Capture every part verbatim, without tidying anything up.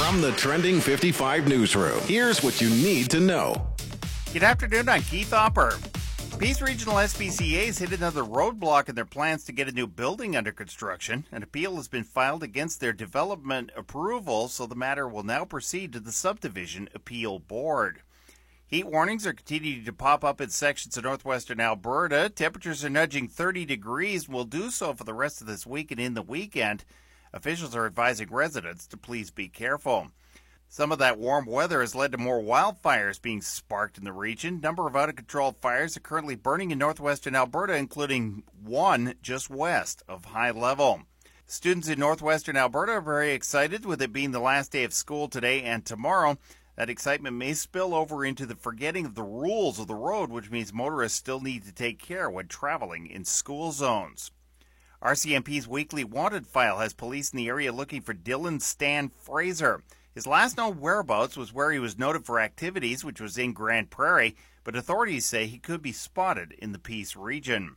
From the Trending fifty-five newsroom, here's what you need to know. Good afternoon, I'm Keith Hopper. Peace Regional S P C A has hit another roadblock in their plans to get a new building under construction. An appeal has been filed against their development approval, so the matter will now proceed to the Subdivision Appeal Board. Heat warnings are continuing to pop up in sections of northwestern Alberta. Temperatures are nudging thirty degrees and will do so for the rest of this week and in the weekend. Officials are advising residents to please be careful. Some of that warm weather has led to more wildfires being sparked in the region. A number of out-of-control fires are currently burning in northwestern Alberta, including one just west of High Level. Students in northwestern Alberta are very excited, with it being the last day of school today and tomorrow. That excitement may spill over into the forgetting of the rules of the road, which means motorists still need to take care when traveling in school zones. R C M P's weekly wanted file has police in the area looking for Dylan Stan Fraser. His last known whereabouts was where he was noted for activities, which was in Grand Prairie, but authorities say he could be spotted in the Peace region.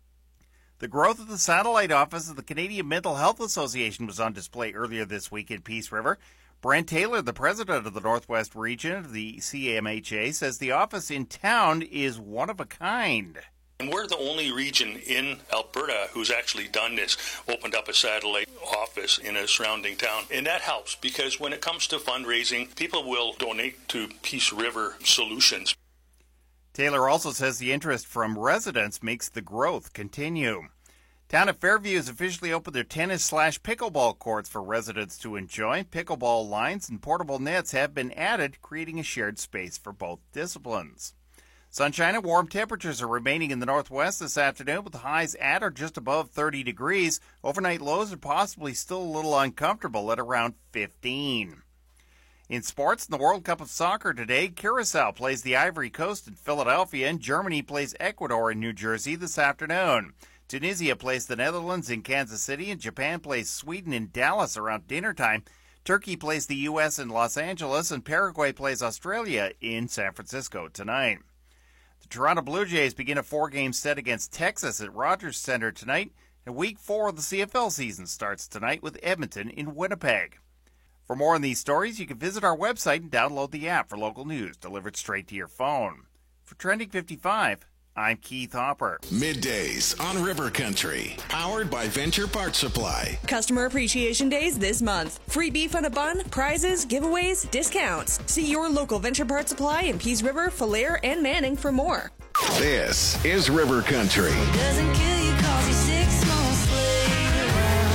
The growth of the satellite office of the Canadian Mental Health Association was on display earlier this week in Peace River. Brent Taylor, the president of the Northwest region of the C M H A, says the office in town is one of a kind. And we're the only region in Alberta who's actually done this, opened up a satellite office in a surrounding town. And that helps because when it comes to fundraising, people will donate to Peace River Solutions. Taylor also says the interest from residents makes the growth continue. Town of Fairview has officially opened their tennis slash pickleball courts for residents to enjoy. Pickleball lines and portable nets have been added, creating a shared space for both disciplines. Sunshine and warm temperatures are remaining in the northwest this afternoon, with highs at or just above thirty degrees. Overnight lows are possibly still a little uncomfortable at around fifteen. In sports, in the World Cup of Soccer today, Curacao plays the Ivory Coast in Philadelphia, and Germany plays Ecuador in New Jersey this afternoon. Tunisia plays the Netherlands in Kansas City, and Japan plays Sweden in Dallas around dinner time. Turkey plays the U S in Los Angeles, and Paraguay plays Australia in San Francisco tonight. The Toronto Blue Jays begin a four-game set against Texas at Rogers Centre tonight, and week four of the C F L season starts tonight with Edmonton in Winnipeg. For more on these stories, you can visit our website and download the app for local news delivered straight to your phone. For Trending fifty-five, I'm Keith Hopper. Middays on River Country, powered by Venture Parts Supply. Customer Appreciation Days this month. Free beef on a bun, prizes, giveaways, discounts. See your local Venture Parts Supply in Peace River, Falliere, and Manning for more. This is River Country. Doesn't kill you 'cause you're six months later.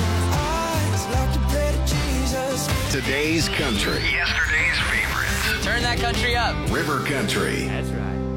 Eyes like the bread of Jesus. Today's country. Yesterday's favorites. Turn that country up. River Country. That's right.